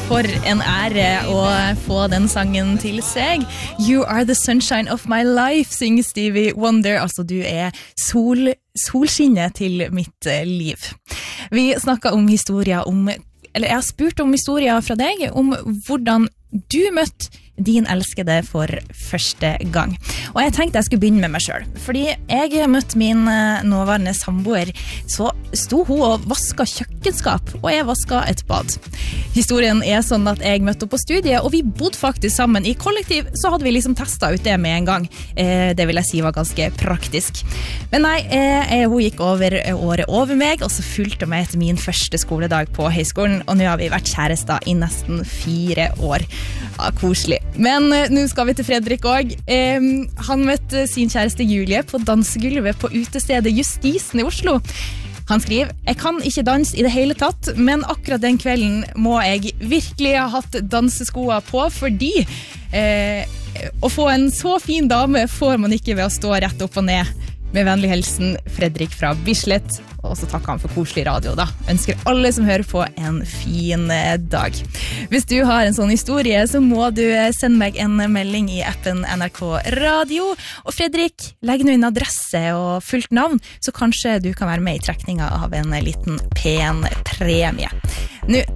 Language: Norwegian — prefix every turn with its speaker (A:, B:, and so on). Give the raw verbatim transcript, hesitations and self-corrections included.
A: For en ære å få den sangen til seg. You are the sunshine of my life, synger Stevie Wonder. Altså, du er sol, solskinnet til mitt liv. Vi snakket om historier om, eller jeg har spurt om historier fra deg, om hvordan du møtte din elskede for første gang. Og jeg tenkte jeg skulle begynne med meg selv. Fordi jeg møtte min nåværende samboer, så sto hun og vasket kjøkkenskap, og jeg vasket et bad. Historien er sånn at jeg møtte opp på studiet, og vi bodde faktisk sammen i kollektiv, så hadde vi liksom testet ut det med en gang. Eh, det vil jeg si var ganske praktisk. Men nei, eh, hun gikk over året over meg, og så fulgte hun meg etter min første skoledag på høyskolen, og nå har vi vært kjærester i nesten fire år. Ja, koselig. Men uh, nå skal vi til Fredrik også. Eh, han møtte sin kjæreste Julie på dansegulvet på utestedet Justisen i Oslo. Han skriver, jeg kan ikke danse i det hele tatt, men akkurat den kvelden må jeg virkelig ha hatt danseskoene på, fordi eh, å få en så fin dame får man ikke ved å stå rett opp og ned. Med vennlig hilsen, Fredrik fra Bislett, og så takker han for koselig radio da. Ønsker alle som hører på en fin dag. Hvis du har en sånn historie, så må du sende meg en melding i appen N R K Radio. Og Fredrik, legg nå inn adresse og fullt navn, så kanskje du kan være med i trekningen av en liten pen premie. Nå